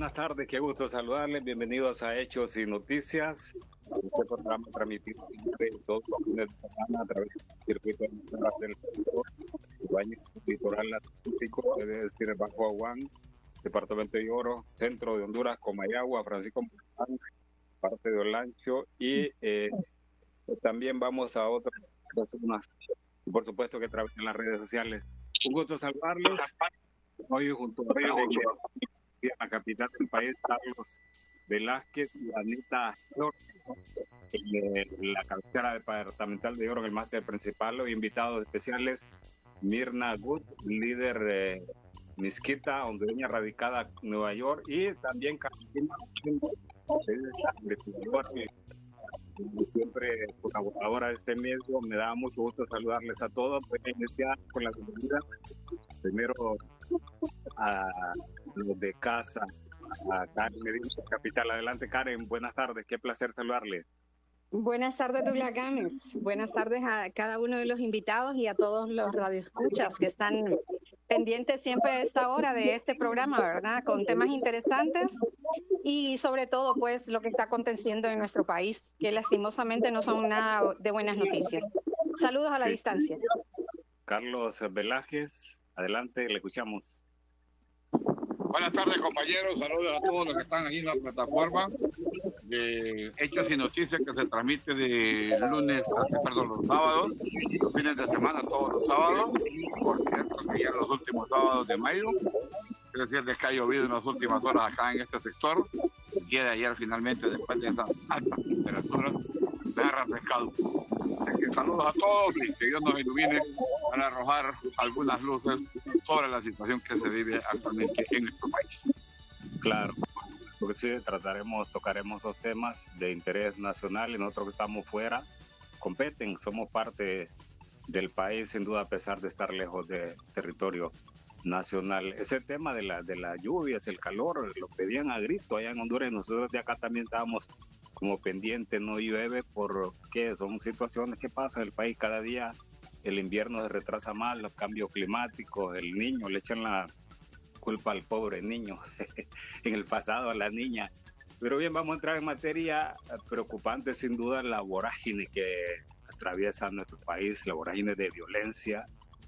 buenas tardes, qué gusto saludarles. Bienvenidos a Hechos y Noticias. Este programa transmitido todos los fines de semana a través del circuito del Baño Litoral Atlántico, es decir, Bajo Aguán, Departamento de Oro, Centro de Honduras, Comayagua, Francisco Morazán, parte de Olancho y también vamos a otras personas, por supuesto, que trabajan en las redes sociales. Un gusto saludarlos. Hoy junto a la capital del país, Carlos Velázquez y Anita Flor, la cabecera departamental de Oro en el máster principal. Los invitados especiales, Mirna Good, líder Misquita, hondureña radicada en Nueva York, y también Carolina, siempre colaboradora de este medio. Me da mucho gusto saludarles a todos. Voy a iniciar con la bienvenida primero a los de casa, a Karen Medina, capital. Adelante, Karen, buenas tardes, qué placer saludarle. Buenas tardes, Douglas Gámez. Buenas tardes a cada uno de los invitados y a todos los radioescuchas que están pendientes siempre a esta hora de este programa, ¿verdad? Con temas interesantes y sobre todo, pues, lo que está aconteciendo en nuestro país, que lastimosamente no son nada de buenas noticias. Saludos a la distancia. Carlos Velázquez, adelante, le escuchamos. Buenas tardes, compañeros. Saludos a todos los que están ahí en la plataforma de Hechos y Noticias, que se transmite de lunes los sábados, los fines de semana, todos los sábados. Por cierto, que ya los últimos sábados de mayo, quiero decirles que ha llovido en las últimas horas acá en este sector. El día de ayer, finalmente, después de esas altas temperaturas, se ha refrescado. Así que saludos a todos y que Dios nos ilumine para arrojar algunas luces sobre la situación que se vive actualmente en nuestro país. Claro, porque sí, tocaremos esos temas de interés nacional, y nosotros que estamos fuera, competen, somos parte del país, sin duda, a pesar de estar lejos del territorio nacional. Ese tema de las lluvias, el calor, lo pedían a grito allá en Honduras, y nosotros de acá también estábamos como pendientes. No llueve porque son situaciones que pasan en el país cada día. El invierno se retrasa más, los cambios climáticos, el niño, le echan la culpa al pobre niño, en el pasado a la niña. Pero bien, vamos a entrar en materia. Preocupante sin duda la vorágine que atraviesa nuestro país, la vorágine de violencia.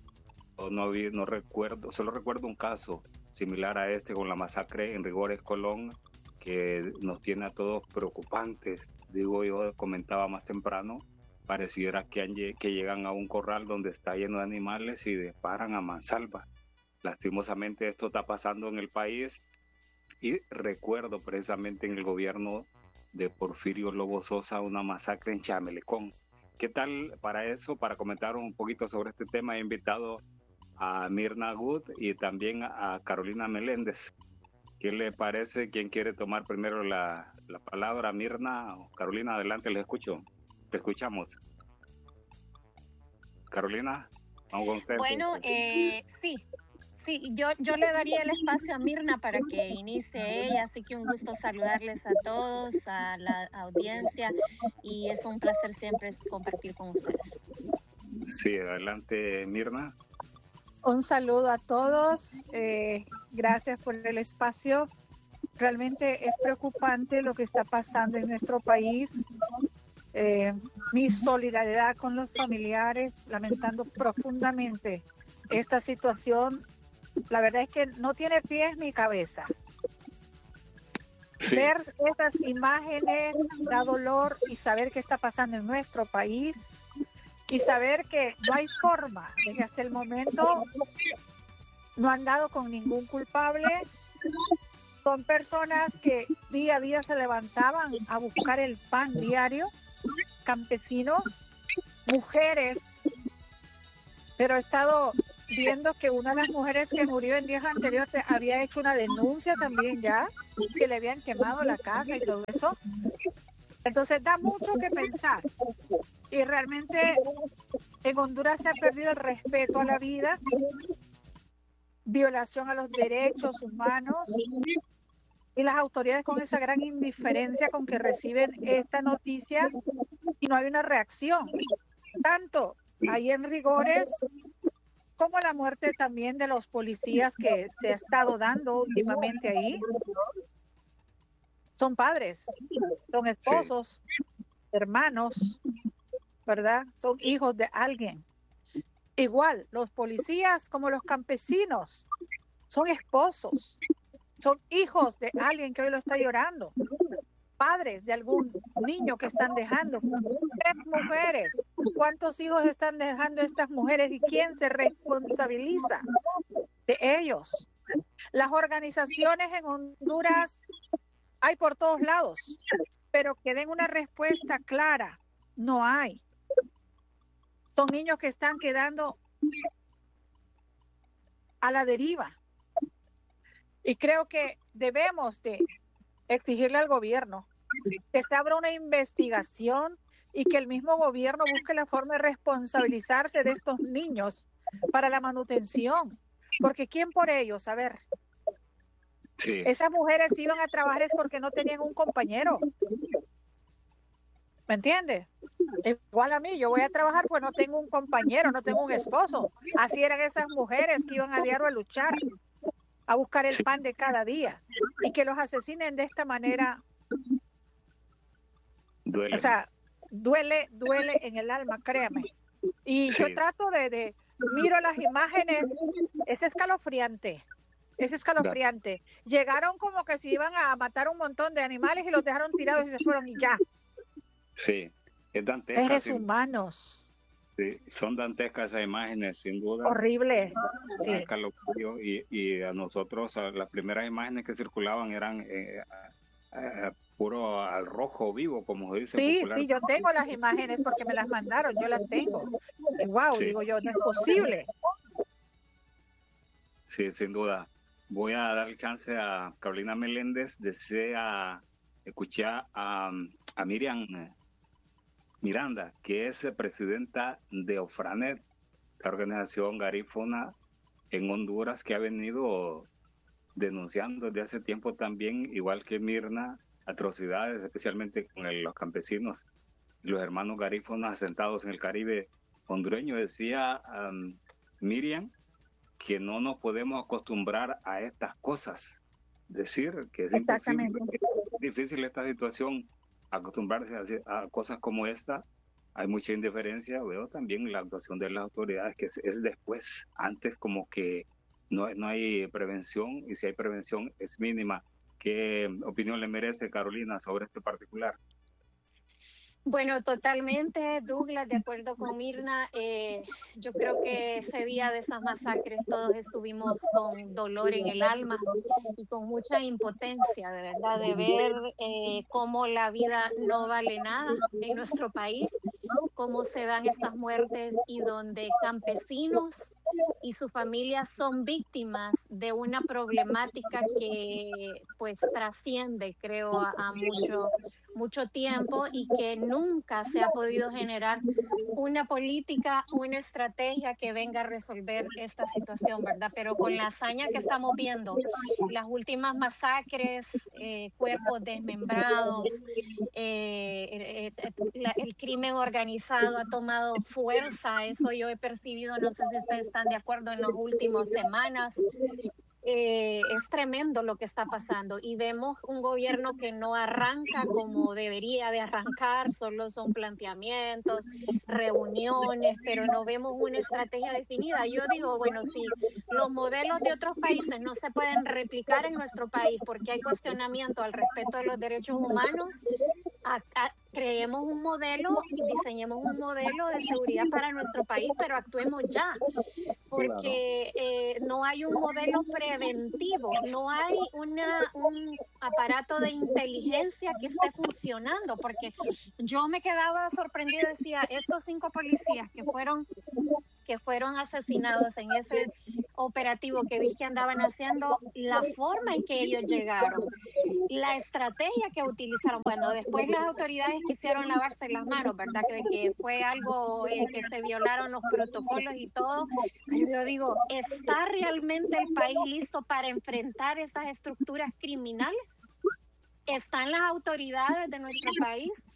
No recuerdo, solo recuerdo un caso similar a este con la masacre en Rigores Colón, que nos tiene a todos preocupantes. Digo, yo comentaba más temprano, pareciera que llegan a un corral donde está lleno de animales y disparan a mansalva. Lastimosamente esto está pasando en el país, y recuerdo precisamente en el gobierno de Porfirio Lobo Sosa una masacre en Chamelecón. ¿Qué tal para eso? Para comentar un poquito sobre este tema he invitado a Mirna Good y también a Carolina Meléndez. ¿Qué le parece? ¿Quién quiere tomar primero la palabra? Mirna o Carolina, adelante, les escucho. Te escuchamos. Carolina, vamos con usted. Bueno, sí, yo le daría el espacio a Mirna para que inicie ella, así que un gusto saludarles a todos, a la audiencia, y es un placer siempre compartir con ustedes. Sí, adelante, Mirna. Un saludo a todos, gracias por el espacio. Realmente es preocupante lo que está pasando en nuestro país. Mi solidaridad con los familiares, lamentando profundamente esta situación. La verdad es que no tiene pies ni cabeza. Sí. Ver estas imágenes da dolor, y saber qué está pasando en nuestro país, y saber que no hay forma, de que hasta el momento no han dado con ningún culpable. Son personas que día a día se levantaban a buscar el pan diario, campesinos, mujeres, pero he estado viendo que una de las mujeres que murió en días anteriores había hecho una denuncia también ya, que le habían quemado la casa y todo eso. Entonces da mucho que pensar, y realmente en Honduras se ha perdido el respeto a la vida, violación a los derechos humanos, y las autoridades con esa gran indiferencia con que reciben esta noticia, y no hay una reacción, tanto ahí en Rigores como la muerte también de los policías que se ha estado dando últimamente ahí. son padres, son esposos, hermanos, ¿verdad? Son hijos de alguien. Igual, los policías como los campesinos son esposos, son hijos de alguien que hoy lo está llorando, padres de algún niño que están dejando. 3 mujeres, ¿cuántos hijos están dejando estas mujeres y quién se responsabiliza de ellos? Las organizaciones en Honduras hay por todos lados, pero que den una respuesta clara, no hay. Son niños que están quedando a la deriva. Y creo que debemos de exigirle al gobierno que se abra una investigación y que el mismo gobierno busque la forma de responsabilizarse de estos niños para la manutención. Porque ¿quién por ellos? A ver, Sí. esas mujeres iban a trabajar es porque no tenían un compañero. ¿Me entiendes? Igual a mí, yo voy a trabajar pues no tengo un compañero, no tengo un esposo. Así eran esas mujeres que iban a diario a luchar, a buscar el pan de cada día. Y que los asesinen de esta manera, Duele. o sea, duele en el alma, créame. Y Sí. yo trato de miro las imágenes, es escalofriante. Es escalofriante. Llegaron como que se iban a matar un montón de animales y los dejaron tirados y se fueron y ya. Sí, es dantesca. Seres sin- humanos. sí, son dantescas esas imágenes, sin duda. Horrible. Da Sí. escalofrío, y a nosotros las primeras imágenes que circulaban eran puro al rojo vivo, como se dice Sí, popular. sí, yo tengo las imágenes porque me las mandaron, yo las tengo. Y wow, Sí. digo yo, no es posible. Sí, sin duda. Voy a dar chance a Carolina Meléndez. Desea escuchar a Miriam Miranda, que es presidenta de Ofranet, la organización garífuna en Honduras, que ha venido denunciando desde hace tiempo también, igual que Mirna, atrocidades, especialmente con los campesinos, los hermanos garífonos asentados en el Caribe hondureño. Decía Miriam que no nos podemos acostumbrar a estas cosas. Decir que es imposible, Exactamente. es difícil esta situación, acostumbrarse a cosas como esta. Hay mucha indiferencia. Veo también la actuación de las autoridades, que es después. Antes como que no hay prevención, y si hay prevención es mínima. ¿Qué opinión le merece, Carolina, sobre este particular? Bueno, totalmente, Douglas, de acuerdo con Mirna. Yo creo que ese día de esas masacres todos estuvimos con dolor en el alma y con mucha impotencia, de verdad, de ver cómo la vida no vale nada en nuestro país, cómo se dan estas muertes y donde campesinos y sus familias son víctimas de una problemática que pues trasciende, creo, a mucho tiempo, y que nunca se ha podido generar una política, una estrategia que venga a resolver esta situación, ¿verdad? Pero con la hazaña que estamos viendo, las últimas masacres, cuerpos desmembrados, el crimen organizado ha tomado fuerza, eso yo he percibido, no sé si ustedes están de acuerdo, en las últimas semanas. Es tremendo lo que está pasando y vemos un gobierno que no arranca como debería de arrancar, solo son planteamientos, reuniones, pero no vemos una estrategia definida. Yo digo, bueno, si los modelos de otros países no se pueden replicar en nuestro país porque hay cuestionamiento al respeto de los derechos humanos, creemos un modelo, diseñemos un modelo de seguridad para nuestro país, pero actuemos ya, porque no hay un modelo preventivo, no hay un aparato de inteligencia que esté funcionando, porque yo me quedaba sorprendida, decía, estos 5 policías que fueron asesinados en ese operativo que dije andaban haciendo, la forma en que ellos llegaron, la estrategia que utilizaron. Bueno, después las autoridades quisieron lavarse las manos, ¿verdad? Que fue algo que se violaron los protocolos y todo, pero yo digo, ¿está realmente el país listo para enfrentar estas estructuras criminales? ¿Están las autoridades de nuestro país